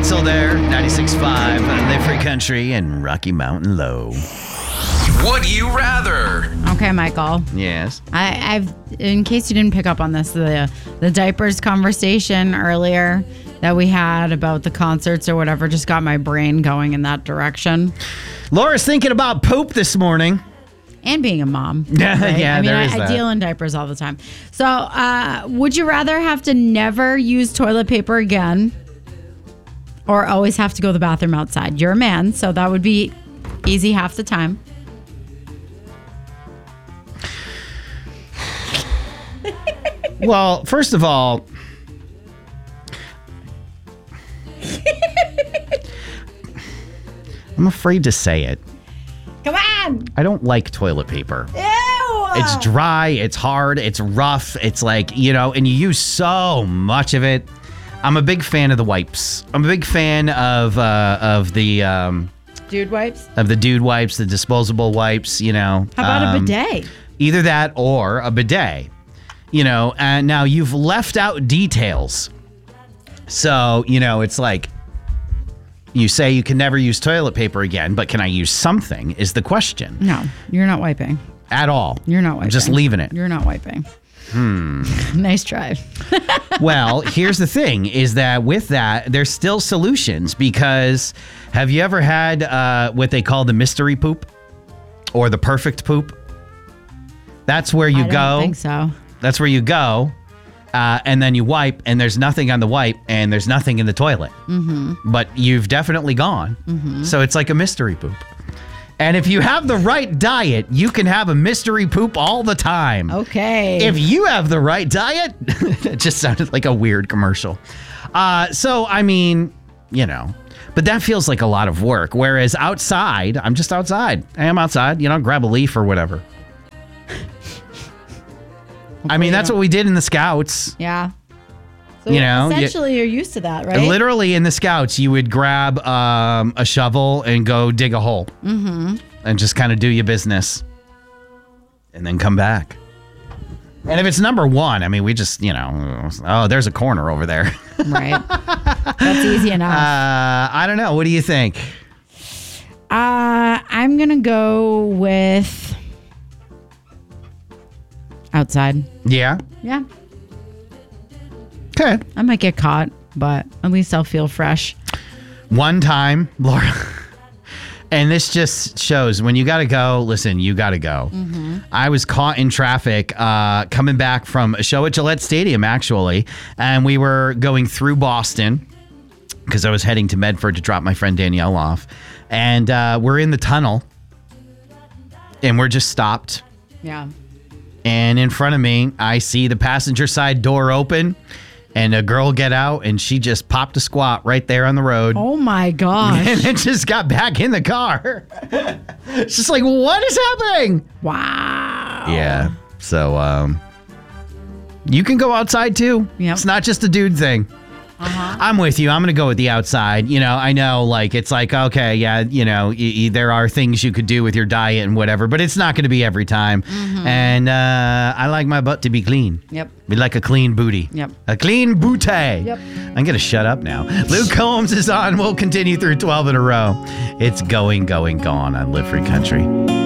Wetzel there, 96.5, Live Free Country and Rocky Mountain Low. Would you rather? Okay, Michael. Yes. I've, in case you didn't pick up on this, the diapers conversation earlier that we had about the concerts or whatever just got my brain going in that direction. Laura's thinking about poop this morning. And being a mom. Yeah, right? yeah, I mean, there is I that. deal in diapers all the time. So, would you rather have to never use toilet paper again or always have to go to the bathroom outside? You're a man, so that would be easy half the time. Well, first of all, I'm afraid to say it. Come on! I don't like toilet paper. Ew! It's dry, it's hard, it's rough, it's like, and you use so much of it. I'm a big fan of the wipes. I'm a big fan of the Dude wipes? of the dude wipes, the disposable wipes, How about a bidet? Either that or a bidet. And now you've left out details. So, it's like you say you can never use toilet paper again, but can I use something is the question. No, you're not wiping. At all. You're not wiping. I'm just leaving it. You're not wiping. Nice try. Well, here's the thing is that with that, there's still solutions because have you ever had what they call the mystery poop or the perfect poop? That's where you I go. don't think so. That's where you go, and then you wipe, and there's nothing on the wipe, and there's nothing in the toilet. Mm-hmm. But you've definitely gone. Mm-hmm. So it's like a mystery poop. And if you have the right diet, you can have a mystery poop all the time. Okay. If you have the right diet, it just sounded like a weird commercial. So, I mean, but that feels like a lot of work. Whereas outside, I'm just outside. I am outside, grab a leaf or whatever. I mean, that's what we did in the Scouts. Yeah. So essentially you're used to that, right? Literally in the Scouts, you would grab a shovel and go dig a hole. Mm-hmm. And just kind of do your business. And then come back. And if it's number one, I mean, we just, there's a corner over there. Right. That's easy enough. I don't know. What do you think? I'm going to go with outside. Yeah? Yeah. Okay. I might get caught, but at least I'll feel fresh. One time, Laura, and this just shows when you got to go, listen, you got to go. Mm-hmm. I was caught in traffic coming back from a show at Gillette Stadium, actually, and we were going through Boston because I was heading to Medford to drop my friend Danielle off. And we're in the tunnel, and we're just stopped. Yeah. And in front of me, I see the passenger side door open and a girl get out and she just popped a squat right there on the road. Oh my gosh. And then just got back in the car. It's just like, what is happening? Wow. Yeah. So you can go outside too. Yep. It's not just a dude thing. Uh-huh. I'm with you. I'm going to go with the outside. I know it's like, okay, yeah, there are things you could do with your diet and whatever, but it's not going to be every time. Mm-hmm. And I like my butt to be clean. Yep. Be like a clean booty. Yep. A clean booty. Yep. I'm going to shut up now. Luke Combs is on. We'll continue through 12 in a row. It's going, gone on Live Free Country.